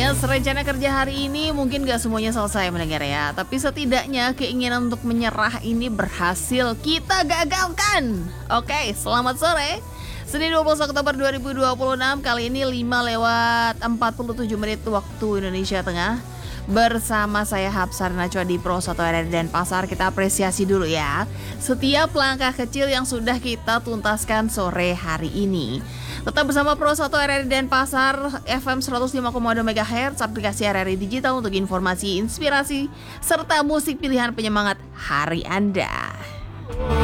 Yes, rencana kerja hari ini mungkin gak semuanya selesai mendengar ya. Tapi setidaknya keinginan untuk menyerah ini berhasil kita gagalkan. Oke, selamat sore. Senin 21 Oktober 2026, kali ini 5:47 waktu Indonesia Tengah. Bersama saya Hapsar Nachwa di Pro 1 RRI Denpasar, kita apresiasi dulu ya setiap langkah kecil yang sudah kita tuntaskan sore hari ini. Tetap bersama Pro 1 RRI Denpasar, FM 105,2 MHz, aplikasi RRI Digital untuk informasi, inspirasi, serta musik pilihan penyemangat hari Anda.